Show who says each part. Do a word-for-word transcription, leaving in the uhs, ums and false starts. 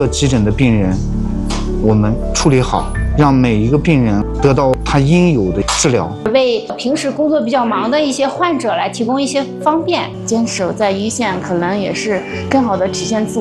Speaker 1: 急诊的病人，我们处理好，让每一个病人得到他应有的治疗，
Speaker 2: 为平时工作比较忙的一些患者来提供一些方便。
Speaker 3: 坚守在一线，可能也是更好的体现自我。